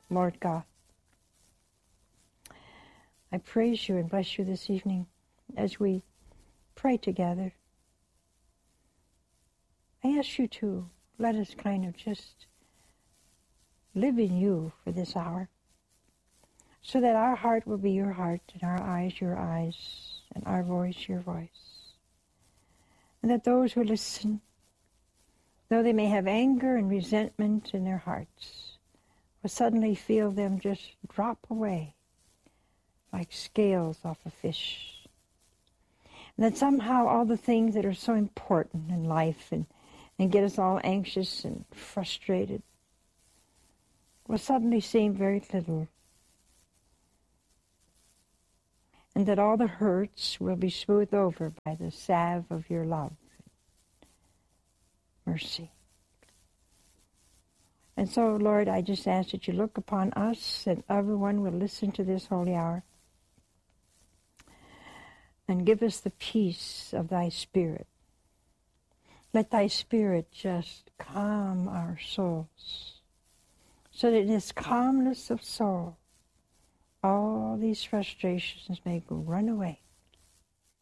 Lord God, I praise you and bless you this evening as we pray together. I ask you to let us kind of just live in you for this hour, so that our heart will be your heart, and our eyes your eyes, and our voice your voice. And that those who listen, though they may have anger and resentment in their hearts, will suddenly feel them just drop away like scales off a fish. And that somehow all the things that are so important in life and get us all anxious and frustrated will suddenly seem very little. And that all the hurts will be smoothed over by the salve of your love and mercy. And so, Lord, I just ask that you look upon us, and everyone will listen to this holy hour, and give us the peace of thy Spirit. Let thy Spirit just calm our souls, so that in this calmness of soul, all these frustrations may run away.